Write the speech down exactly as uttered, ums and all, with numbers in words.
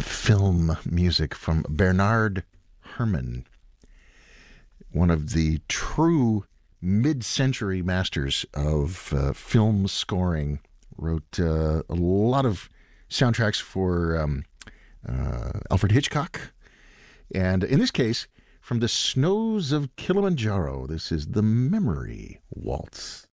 film music from Bernard Herrmann, one of the true mid-century masters of uh, film scoring. Wrote uh, a lot of soundtracks for um, uh, Alfred Hitchcock. And in this case, from the snows of Kilimanjaro, this is the Memory Waltz.